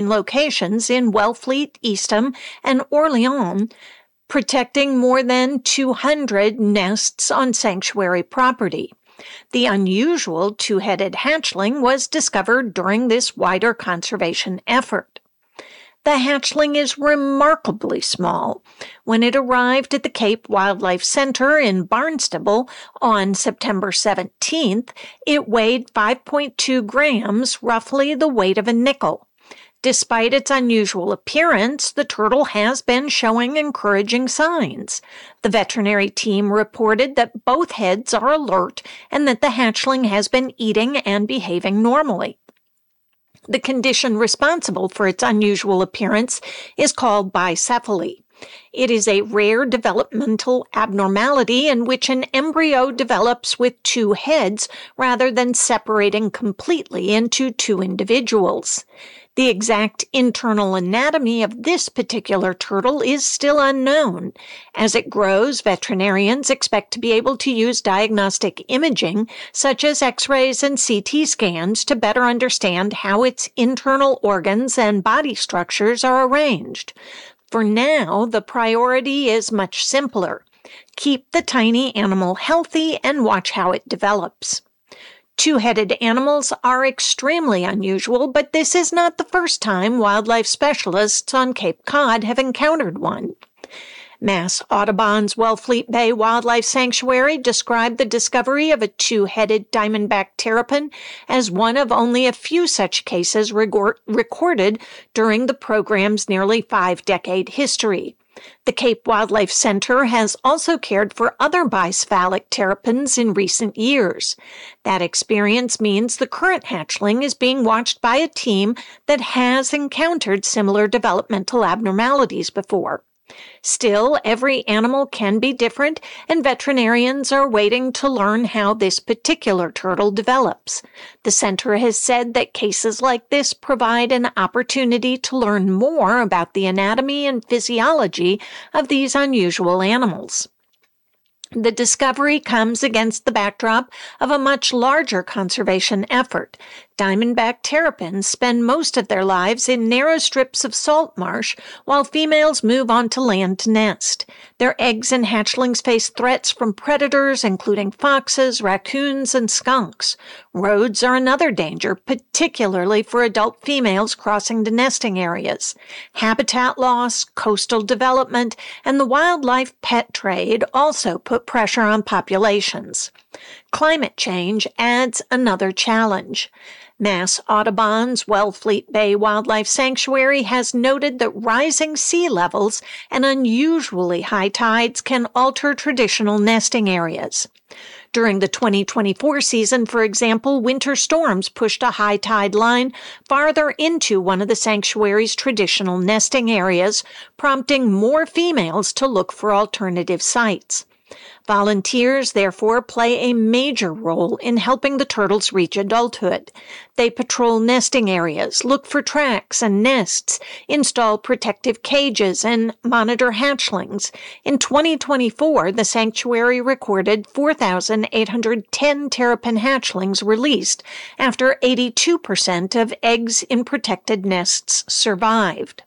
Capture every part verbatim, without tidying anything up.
locations in Wellfleet, Eastham, and Orleans, protecting more than two hundred nests on sanctuary property. The unusual two-headed hatchling was discovered during this wider conservation effort. The hatchling is remarkably small. When it arrived at the Cape Wildlife Center in Barnstable on September seventeenth, it weighed five point two grams, roughly the weight of a nickel. Despite its unusual appearance, the turtle has been showing encouraging signs. The veterinary team reported that both heads are alert and that the hatchling has been eating and behaving normally. The condition responsible for its unusual appearance is called bicephaly. It is a rare developmental abnormality in which an embryo develops with two heads rather than separating completely into two individuals. The exact internal anatomy of this particular turtle is still unknown. As it grows, veterinarians expect to be able to use diagnostic imaging, such as X-rays and C T scans, to better understand how its internal organs and body structures are arranged. For now, the priority is much simpler. Keep the tiny animal healthy and watch how it develops. Two-headed animals are extremely unusual, but this is not the first time wildlife specialists on Cape Cod have encountered one. Mass Audubon's Wellfleet Bay Wildlife Sanctuary described the discovery of a two-headed diamondback terrapin as one of only a few such cases regor- recorded during the program's nearly five-decade history. The Cape Wildlife Center has also cared for other bicephalic terrapins in recent years. That experience means the current hatchling is being watched by a team that has encountered similar developmental abnormalities before. Still, every animal can be different, and veterinarians are waiting to learn how this particular turtle develops. The center has said that cases like this provide an opportunity to learn more about the anatomy and physiology of these unusual animals. The discovery comes against the backdrop of a much larger conservation effort. Diamondback terrapins spend most of their lives in narrow strips of salt marsh, while females move onto land to nest. Their eggs and hatchlings face threats from predators, including foxes, raccoons, and skunks. Roads are another danger, particularly for adult females crossing to nesting areas. Habitat loss, coastal development, and the wildlife pet trade also put pressure on populations. Climate change adds another challenge. Mass Audubon's Wellfleet Bay Wildlife Sanctuary has noted that rising sea levels and unusually high tides can alter traditional nesting areas. During the twenty twenty-four season, for example, winter storms pushed a high tide line farther into one of the sanctuary's traditional nesting areas, prompting more females to look for alternative sites. Volunteers, therefore, play a major role in helping the turtles reach adulthood. They patrol nesting areas, look for tracks and nests, install protective cages, and monitor hatchlings. In twenty twenty-four, the sanctuary recorded four thousand eight hundred ten terrapin hatchlings released, after eighty-two percent of eggs in protected nests survived.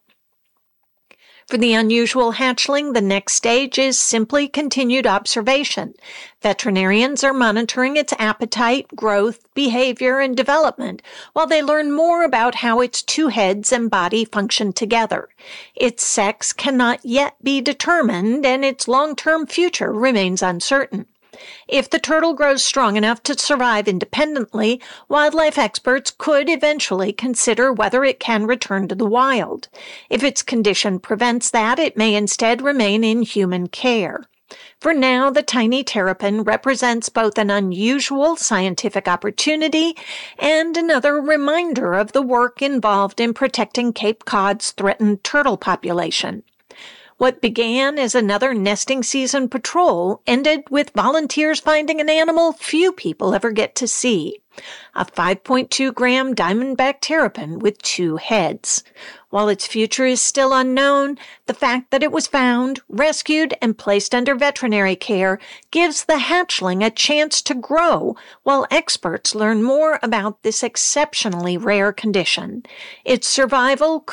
For the unusual hatchling, the next stage is simply continued observation. Veterinarians are monitoring its appetite, growth, behavior, and development, while they learn more about how its two heads and body function together. Its sex cannot yet be determined, and its long-term future remains uncertain. If the turtle grows strong enough to survive independently, wildlife experts could eventually consider whether it can return to the wild. If its condition prevents that, it may instead remain in human care. For now, the tiny terrapin represents both an unusual scientific opportunity and another reminder of the work involved in protecting Cape Cod's threatened turtle population. What began as another nesting season patrol ended with volunteers finding an animal few people ever get to see. a five point two gram diamondback terrapin with two heads. While its future is still unknown, the fact that it was found, rescued, and placed under veterinary care gives the hatchling a chance to grow while experts learn more about this exceptionally rare condition. Its survival